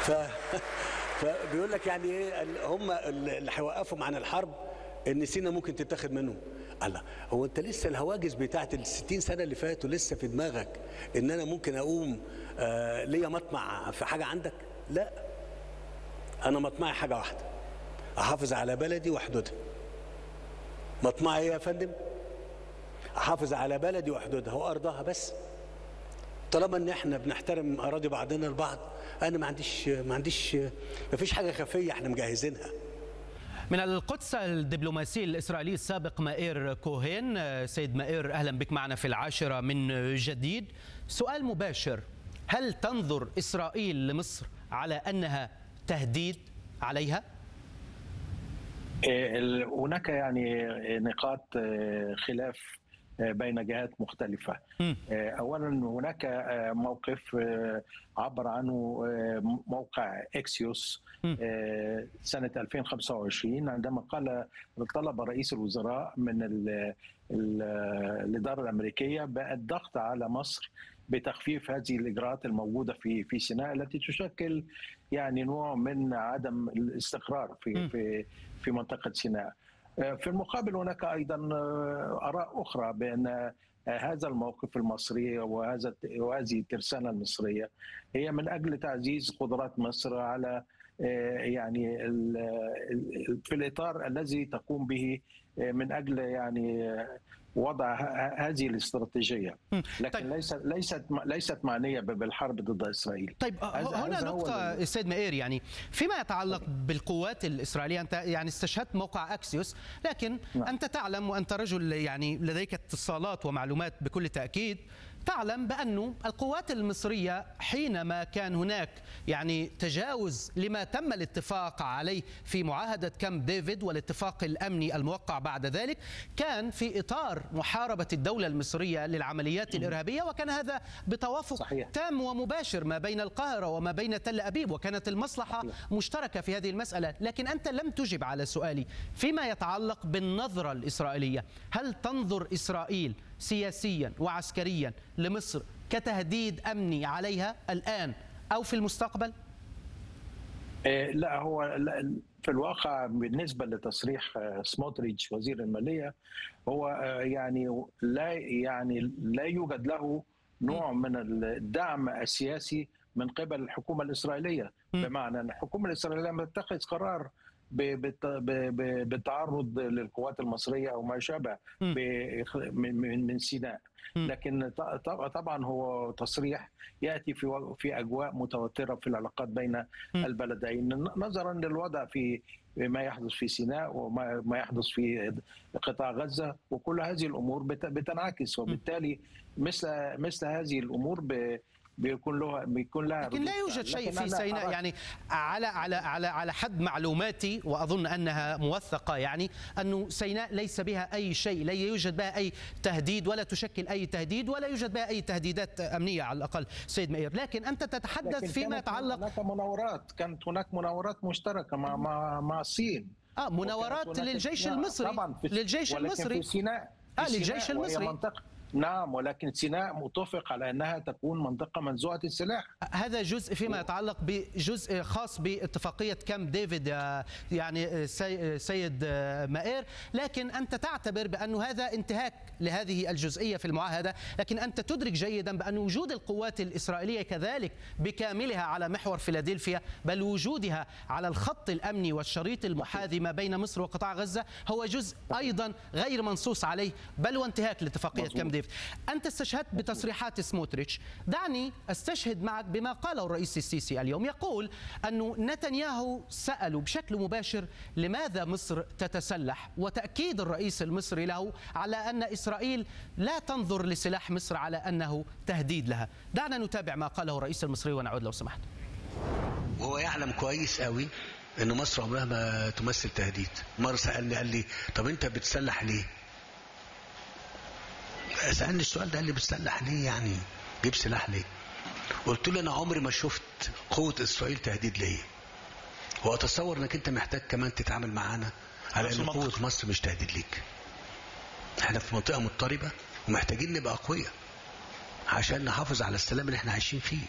ف... فبيقول لك يعني ايه هم اللي هيوقفوا عن الحرب ان سينا ممكن تتاخد منهم. الله، هو انت لسه الهواجس بتاعت ال60 سنه اللي فاتوا لسه في دماغك ان انا ممكن اقوم ليا مطمع في حاجه عندك؟ لا، انا مطمعي حاجه واحده، احافظ على بلدي وحدودها. مطمعي ايه يا فندم؟ احافظ على بلدي وحدودها وارضها بس. طالما ان احنا بنحترم اراضي بعضنا البعض، انا ما فيش حاجه خفيه احنا مجهزينها. من القدس الدبلوماسي الإسرائيلي السابق مائير كوهين. سيد مائير، أهلا بك معنا في العاشرة من جديد. سؤال مباشر: هل تنظر إسرائيل لمصر على أنها تهديد عليها؟ هناك يعني نقاط خلاف بين جهات مختلفة. أولا هناك موقف عبر عنه موقع إكسيوس سنة 2025 عندما طلب رئيس الوزراء من الإدارة الأمريكية بالضغط على مصر بتخفيف هذه الإجراءات الموجودة في سيناء التي تشكل يعني نوع من عدم الاستقرار في منطقة سيناء. في المقابل هناك أيضا آراء أخرى بأن هذا الموقف المصري وهذه الترسانة المصرية هي من أجل تعزيز قدرات مصر على يعني في الإطار الذي تقوم به من أجل يعني وضع هذه الاستراتيجية، لكن ليست معنية بالحرب ضد إسرائيل. طيب هنا نقطة سيد مائير، يعني فيما يتعلق بالقوات الإسرائيلية، أنت يعني استشهدت موقع أكسيوس، لكن أنت تعلم وأنت رجل يعني لديك اتصالات ومعلومات بكل تأكيد، تعلم بأن القوات المصرية حينما كان هناك يعني تجاوز لما تم الاتفاق عليه في معاهدة كامب ديفيد والاتفاق الأمني الموقع بعد ذلك، كان في إطار محاربة الدولة المصرية للعمليات الإرهابية، وكان هذا بتوافق صحيح تام ومباشر ما بين القاهرة وما بين تل أبيب، وكانت المصلحة مشتركة في هذه المسألة. لكن أنت لم تجب على سؤالي فيما يتعلق بالنظرة الإسرائيلية. هل تنظر إسرائيل سياسيا وعسكريا لمصر كتهديد أمني عليها الآن أو في المستقبل؟ لا، هو في الواقع بالنسبة لتصريح سموتريتش وزير المالية، هو يعني لا يوجد له نوع من الدعم السياسي من قبل الحكومة الإسرائيلية، بمعنى أن الحكومة الإسرائيلية لم تتخذ قرار بالتعرض للقوات المصرية أو ما شابه من سيناء. لكن طبعا هو تصريح يأتي في أجواء متوترة في العلاقات بين البلدين، نظرا للوضع في ما يحدث في سيناء وما يحدث في قطاع غزة، وكل هذه الأمور بتنعكس، وبالتالي مثل هذه الأمور بيكون لها لكن لا يوجد شيء في سيناء يعني على حد معلوماتي، واظن انها موثقه، يعني انه سيناء ليس بها اي شيء، لا يوجد بها اي تهديد ولا تشكل اي تهديد ولا يوجد بها اي تهديدات امنيه على الاقل سيد مائير. لكن انت تتحدث فيما يتعلق كانت هناك مناورات مشتركه مع الصين، مناورات للجيش المصري للجيش المصري للجيش المصري. نعم، ولكن سيناء متفق على أنها تكون منطقة منزوعة السلاح. هذا جزء فيما يتعلق بجزء خاص باتفاقية كامب ديفيد يعني سيد مائير، لكن أنت تعتبر بأن هذا انتهاك لهذه الجزئية في المعاهدة، لكن أنت تدرك جيدا بأن وجود القوات الإسرائيلية كذلك بكاملها على محور فيلادلفيا، بل وجودها على الخط الأمني والشريط المحاذي ما بين مصر وقطاع غزة هو جزء أيضا غير منصوص عليه، بل وانتهاك لاتفاقية كامب ديفيد. أنت استشهدت بتصريحات سموتريتش، دعني أستشهد معك بما قاله الرئيس السيسي اليوم. يقول أن نتنياهو سأله بشكل مباشر لماذا مصر تتسلح، وتأكيد الرئيس المصري له على أن إسرائيل لا تنظر لسلاح مصر على أنه تهديد لها. دعنا نتابع ما قاله الرئيس المصري ونعود لو سمحت. وهو يعلم كويس قوي أن مصر عمرها ما تمثل تهديد. مرة سألني قال لي طب أنت بتسلح ليه؟ سألني السؤال ده، قال لي بتسلح ليه، يعني جيب سلاح ليه؟ قلت له انا عمري ما شفت قوة اسرائيل تهديد ليا، واتصور انك انت محتاج كمان تتعامل معانا على ان قوة مصر مش تهديد ليك. احنا في منطقة مضطربة ومحتاجين نبقى اقوياء عشان نحافظ على السلام اللي احنا عايشين فيه.